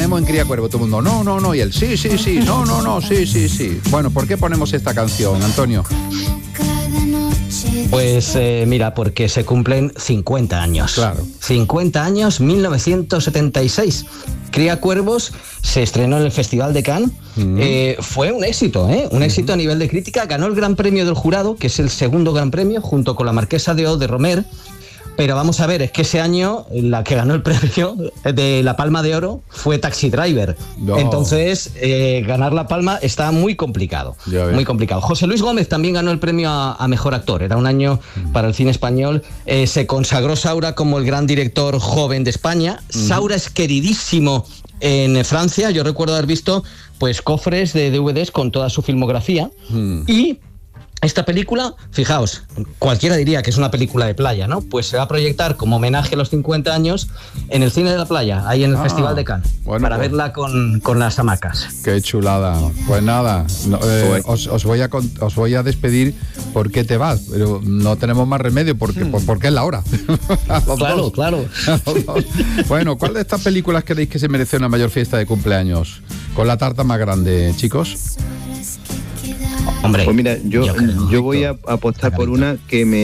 ponemos en Cría Cuervo, todo el mundo, no, y él, sí, no, sí. Bueno, ¿por qué ponemos esta canción, Antonio? Pues mira, porque se cumplen 50 años. Claro. 50 años, 1976. Cría Cuervos se estrenó en el Festival de Cannes. Fue un éxito, un éxito a nivel de crítica. Ganó el Gran Premio del Jurado, que es el segundo Gran Premio, junto con La Marquesa de O de Romer. Pero vamos a ver, es que ese año la que ganó el premio de la Palma de Oro fue Taxi Driver. No. Entonces, ganar la Palma está muy complicado. Muy complicado. José Luis Gómez también ganó el premio a Mejor Actor. Era un año para el cine español. Se consagró Saura como el gran director joven de España. Saura es queridísimo en Francia. Yo recuerdo haber visto pues cofres de DVDs con toda su filmografía. Y esta película, fijaos, cualquiera diría que es una película de playa, ¿no? Pues se va a proyectar como homenaje a los 50 años en el cine de la playa, ahí en el Festival de Cannes, para verla con las hamacas. Qué chulada. Pues nada, os voy a despedir porque te vas, pero no tenemos más remedio porque es la hora. Claro. Bueno, ¿cuál de estas películas creéis que se merece una mayor fiesta de cumpleaños? Con la tarta más grande, chicos. Hombre, pues mira, yo voy a apostar por una que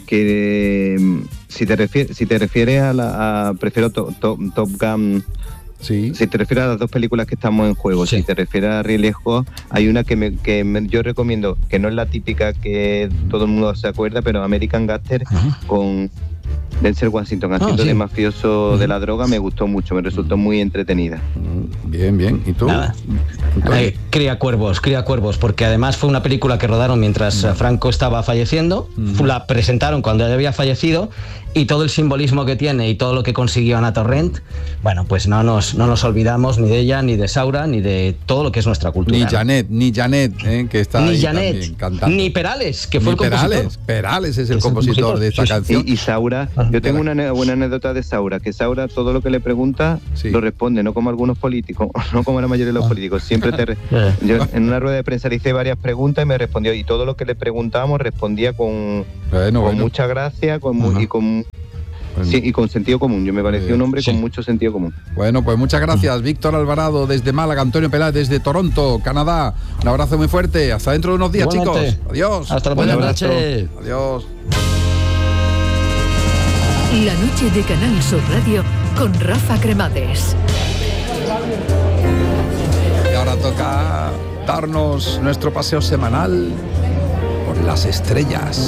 si te refieres prefiero Top Gun. Sí. Si te refieres a las dos películas que estamos en juego, si te refieres a Ridley Scott, hay una que yo recomiendo, que no es la típica que todo el mundo se acuerda, pero American Gangster con Denzel Washington haciendo de mafioso de la droga, me gustó mucho, me resultó muy entretenida. Bien. ¿Y tú? Nada. Cría Cuervos, porque además fue una película que rodaron mientras Franco estaba falleciendo, la presentaron cuando él había fallecido, y todo el simbolismo que tiene y todo lo que consiguió Ana Torrent, bueno, pues no nos olvidamos ni de ella, ni de Saura, ni de todo lo que es nuestra cultura. Ni Janet, que está ahí también cantando. Ni Perales, que fue el compositor. Perales es el compositor de esta canción. Y Saura, yo tengo una buena anécdota de Saura, que Saura todo lo que le pregunta lo responde, no como algunos políticos, no como la mayoría de los políticos. Siempre yo en una rueda de prensa le hice varias preguntas y me respondió, y todo lo que le preguntábamos respondía con mucha gracia, y con sentido común. Yo me pareció un hombre con mucho sentido común. Bueno, pues muchas gracias, Víctor Alvarado desde Málaga, Antonio Peláez desde Toronto, Canadá. Un abrazo muy fuerte. Hasta dentro de unos días, chicos. Adiós. Hasta la próxima noche. Adiós. La noche de Canal Sur Radio con Rafa Cremades. Y ahora toca darnos nuestro paseo semanal por las estrellas.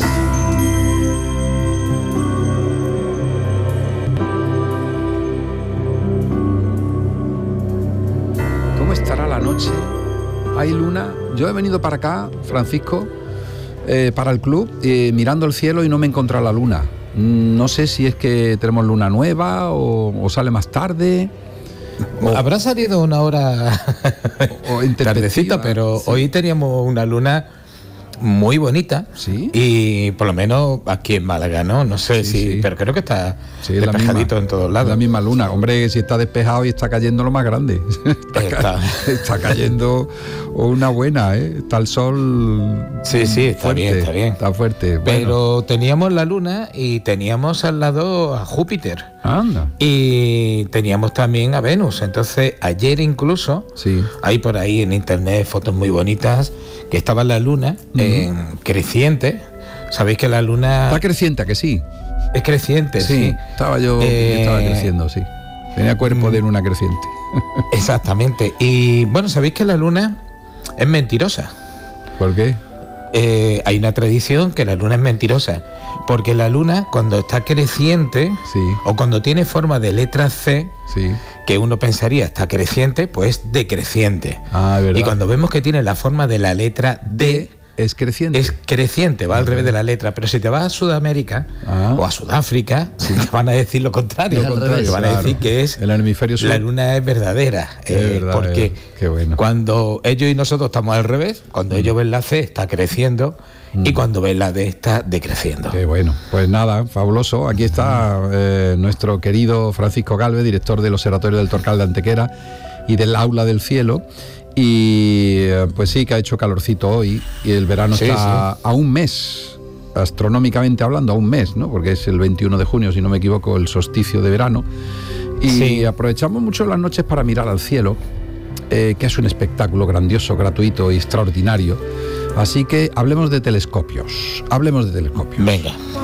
¿Cómo estará la noche? ¿Hay luna? Yo he venido para acá, Francisco, para el club, mirando el cielo y no me he encontrado la luna. No sé si es que tenemos luna nueva o sale más tarde. Habrá salido una hora tardecita, pero hoy teníamos una luna muy bonita. ¿Sí? Y por lo menos aquí en Málaga, no sé pero creo que está despejadito en todos lados. La misma luna, hombre, si está despejado y está cayendo lo más grande. Está cayendo una buena, está el sol. Sí, está fuerte, bien. Está fuerte. Pero teníamos la luna y teníamos al lado a Júpiter. Anda. Y teníamos también a Venus. Entonces ayer incluso hay por ahí en internet fotos muy bonitas que estaba la luna en creciente. Sabéis que la luna está creciente, ¿a que sí? Es creciente, sí. Estaba creciendo, sí. Tenía cuerpo de luna creciente. Exactamente. Y bueno, sabéis que la luna es mentirosa. ¿Por qué? Hay una tradición que la luna es mentirosa, porque la luna cuando está creciente o cuando tiene forma de letra C, que uno pensaría está creciente, pues decreciente. ¿Verdad? Y cuando vemos que tiene la forma de la letra D, es creciente. Va al revés de la letra. Pero si te vas a Sudamérica o a Sudáfrica, te van a decir lo contrario. Te van a decir que es el hemisferio sur. La luna es verdadera. Porque cuando ellos y nosotros estamos al revés, cuando ellos ven la C está creciendo y cuando ven la D está decreciendo. Qué bueno. Pues nada, fabuloso. Aquí está nuestro querido Francisco Gálvez, director del Observatorio del Torcal de Antequera y del Aula del Cielo. Y pues sí que ha hecho calorcito hoy y el verano está a un mes, astronómicamente hablando, a un mes, ¿no? Porque es el 21 de junio, si no me equivoco, el solsticio de verano. Y aprovechamos mucho las noches para mirar al cielo, que es un espectáculo grandioso, gratuito y extraordinario. Así que hablemos de telescopios. Venga.